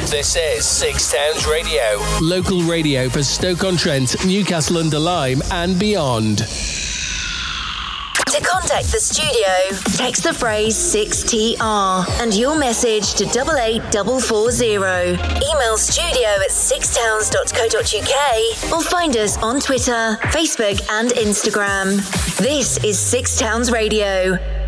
This is Six Towns Radio. Local radio for Stoke-on-Trent, Newcastle-under-Lyme and beyond. To contact the studio, text the phrase 6TR and your message to 88440. Email studio@sixtowns.co.uk or find us on Twitter, Facebook and Instagram. This is Six Towns Radio.